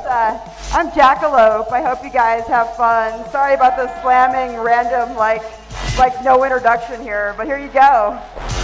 I'm Jackalope. I hope you guys have fun. Sorry about the slamming random, like no introduction here, but here you go.